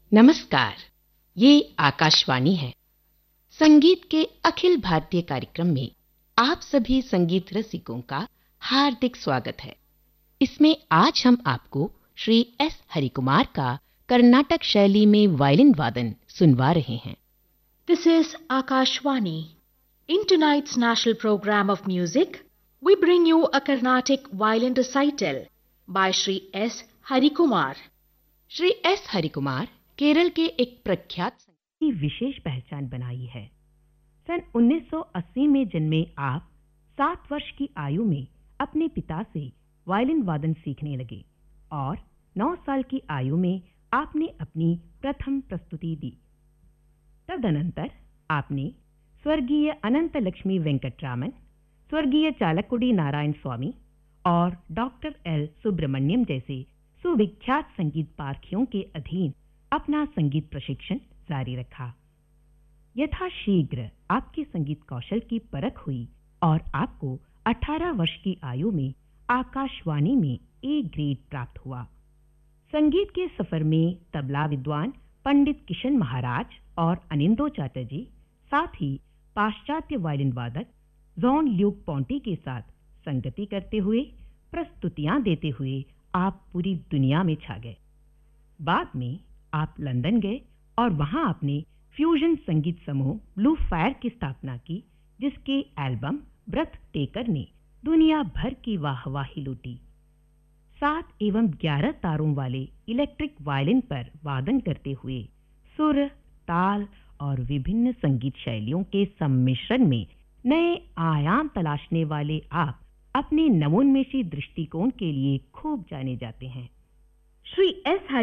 नमस्कार, ये आकाशवाणी है। संगीत के अखिल भारतीय कार्यक्रम में आप सभी संगीत रसिकों का हार्दिक स्वागत है। इसमें आज हम आपको श्री एस हरिकुमार का कर्नाटक शैली में वायलिन वादन सुनवा रहे हैं। This is Akashvani. In tonight's national program of music, we bring you a Carnatic violin recital by Shri S. Harikumar. Shri S Harikumar Kerala के एक प्रख्यात संगीत की विशेष पहचान बनाई है। सन 1980 में जन्मे आप 7 वर्ष की आयु में अपने पिता से वायलिन वादन सीखने लगे और 9 साल की आयु में आपने अपनी प्रथम प्रस्तुति दी। तदनंतर आपने स्वर्गीय अनंत लक्ष्मी वेंकटरामन, स्वर्गीय चालकुडी नारायण स्वामी और डॉक्टर एल सुब्रमण्यम जैसे सुविख्यात संगीत पारखियों के अधीन अपना संगीत प्रशिक्षण जारी रखा। यथाशीघ्र आपके संगीत कौशल की परख हुई और आपको 18 वर्ष की आयु में आकाशवाणी में ए ग्रेड प्राप्त हुआ। संगीत के सफर में तबला विद्वान पंडित किशन महाराज और अनिंदो चैटर्जी, साथ ही पाश्चात्य वायलिन वादक जॉन ल्यूक पॉन्टी के साथ संगति करते हुए प्रस्तुतियां देते हुए आप पूरी दुनिया में छा गए। बाद में आप लंदन गए और वहां आपने फ्यूजन संगीत समूह ब्लू फायर की स्थापना की, जिसके एल्बम ब्रेथ टेकर ने दुनिया भर की वाहवाही लूटी। 7 एवं 11 तारों वाले इलेक्ट्रिक वायलिन पर वादन करते हुए सुर, ताल और विभिन्न संगीत शैलियों के सम्मिश्रण में नए आयाम तलाशने वाले आप अपने नवोन्मेषी दृष्टिकोण के लिए खूब जाने जाते हैं। Shri S.